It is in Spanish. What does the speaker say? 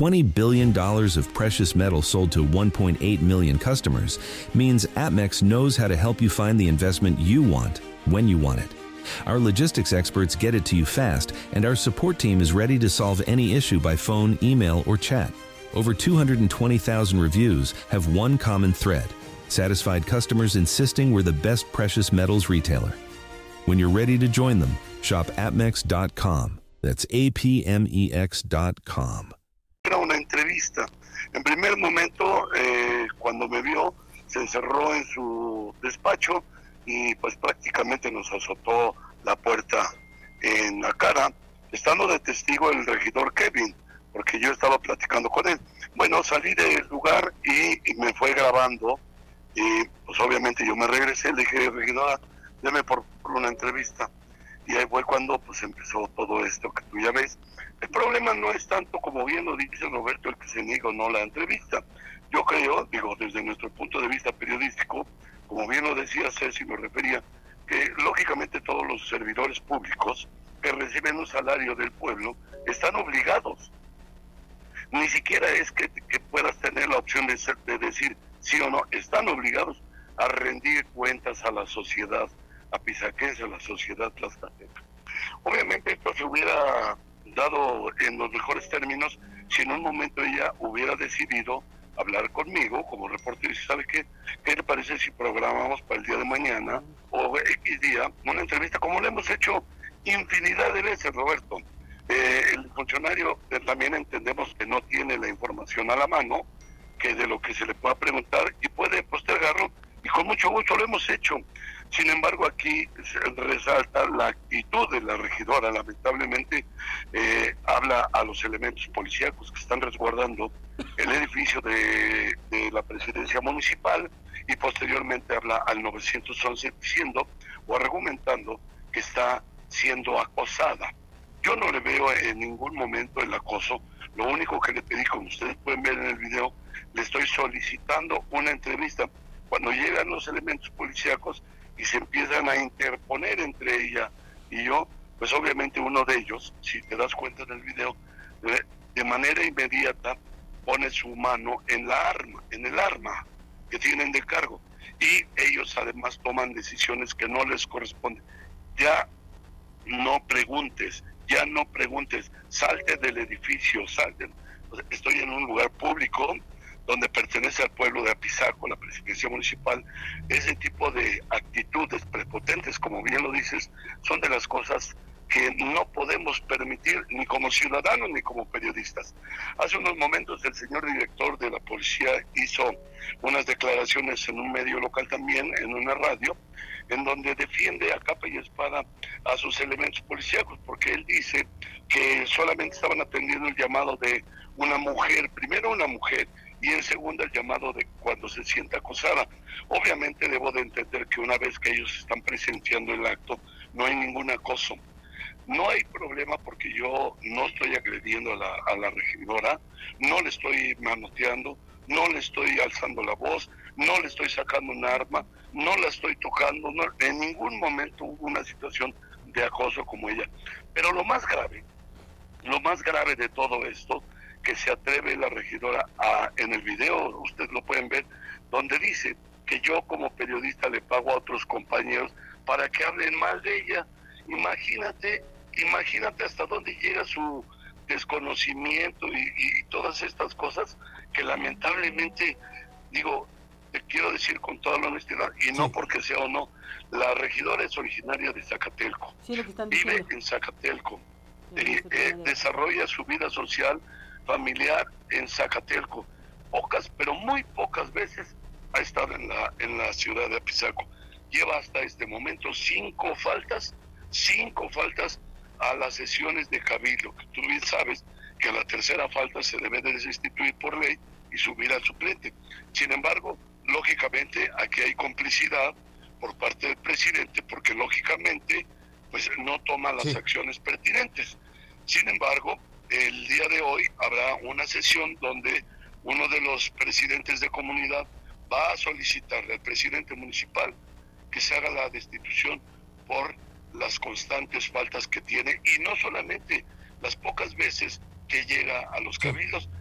$20 billion of precious metal sold to 1.8 million customers means APMEX knows how to help you find the investment you want when you want it. Our logistics experts get it to you fast, and our support team is ready to solve any issue by phone, email, or chat. Over 220,000 reviews have one common thread: satisfied customers insisting we're the best precious metals retailer. When you're ready to join them, shop apmex.com. That's apmex.com. Era una entrevista. En primer momento, cuando me vio, se encerró en su despacho y pues prácticamente nos azotó la puerta en la cara, estando de testigo el regidor Kevin, porque yo estaba platicando con él. Bueno, salí del lugar y me fue grabando, y pues obviamente yo me regresé, le dije: regidora, deme por una entrevista. Y ahí fue cuando pues empezó todo esto que tú ya ves. El problema no es tanto, como bien lo dice Roberto, el que se niega o no la entrevista. Yo creo, desde nuestro punto de vista periodístico, como bien lo decía Ceci, lo refería, que lógicamente todos los servidores públicos que reciben un salario del pueblo están obligados. Ni siquiera es que puedas tener la opción de decir sí o no, están obligados a rendir cuentas a la sociedad apizaquense, a la sociedad tlaxcalteca. Obviamente esto se hubiera dado en los mejores términos si en un momento ella hubiera decidido hablar conmigo como reportero y dice: ¿sabe qué? ¿Qué le parece si programamos para el día de mañana o X día una entrevista, como lo hemos hecho infinidad de veces, Roberto? El funcionario también entendemos que no tiene la información a la mano, que de lo que se le pueda preguntar, y puede postergarlo, y con mucho gusto lo hemos hecho. Sin embargo, aquí se resalta la actitud de la regidora. Lamentablemente habla a los elementos policíacos que están resguardando el edificio de la presidencia municipal, y posteriormente habla al 911 diciendo o argumentando que está siendo acosada. Yo no le veo en ningún momento el acoso. Lo único que le pedí, como ustedes pueden ver en el video, le estoy solicitando una entrevista. Cuando llegan los elementos policíacos y se empiezan a interponer entre ella y yo, pues obviamente uno de ellos, si te das cuenta en el video, de manera inmediata pone su mano en el arma que tienen de cargo, y ellos además toman decisiones que no les corresponden. Ya no preguntes, salte del edificio, salten. Estoy en un lugar público donde pertenece al pueblo de Apizaco, la presidencia municipal. Ese tipo de actitudes prepotentes, como bien lo dices, son de las cosas que no podemos permitir ni como ciudadanos ni como periodistas. Hace unos momentos el señor director de la policía hizo unas declaraciones en un medio local también, en una radio, en donde defiende a capa y espada a sus elementos policíacos, porque él dice que solamente estaban atendiendo el llamado de una mujer, primero una mujer, y en segunda el llamado de cuando se sienta acosada. Obviamente debo de entender que una vez que ellos están presenciando el acto, no hay ningún acoso. No hay problema, porque yo no estoy agrediendo a la regidora, no le estoy manoteando, no le estoy alzando la voz, no le estoy sacando un arma, no la estoy tocando, no, en ningún momento hubo una situación de acoso como ella. Pero lo más grave de todo esto, que se atreve la regidora en el video, ustedes lo pueden ver, donde dice que yo como periodista le pago a otros compañeros para que hablen mal de ella. Imagínate hasta dónde llega su desconocimiento y todas estas cosas que lamentablemente, te quiero decir con toda la honestidad, y no porque sea o no, la regidora es originaria de Zacatelco, vive en Zacatelco, desarrolla su vida social, familiar en Zacatelco. Pero muy pocas veces ha estado en la ciudad de Apizaco. Lleva hasta este momento 5 faltas a las sesiones de cabildo, que tú bien sabes que a la tercera falta se debe de destituir por ley y subir al suplente. Sin embargo, lógicamente aquí hay complicidad por parte del presidente, porque lógicamente pues no toma las acciones pertinentes. Sin embargo, el día de hoy habrá una sesión donde uno de los presidentes de comunidad va a solicitarle al presidente municipal que se haga la destitución por las constantes faltas que tiene, y no solamente las pocas veces que llega a los cabildos,